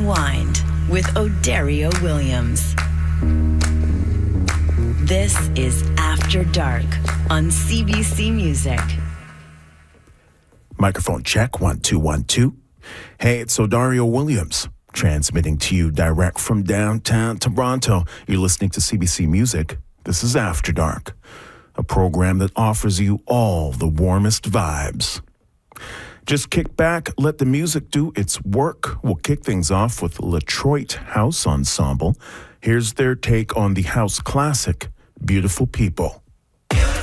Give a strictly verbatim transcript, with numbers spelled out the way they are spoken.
Unwind with O'Dario Williams. This is After Dark on C B C Music. Microphone check, one, two, one, two. Hey, it's O'Dario Williams, transmitting to you direct from downtown Toronto. You're listening to C B C Music. This is After Dark, a program that offers you all the warmest vibes. Just kick back, let the music do its work. We'll kick things off with Latroit House Ensemble. Here's their take on the house classic, Beautiful People.